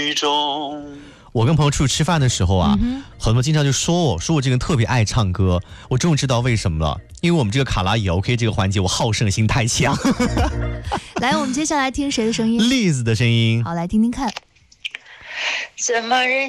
雨中。 我跟朋友出去吃饭的时候啊，很多经常就说我这个人特别爱唱歌，我终于知道为什么了，因为我们这个卡拉也 OK 这个环节，我好胜心太强。 来，我们接下来听谁的声音？ 栗子的声音。 好，来听听看。 怎么忍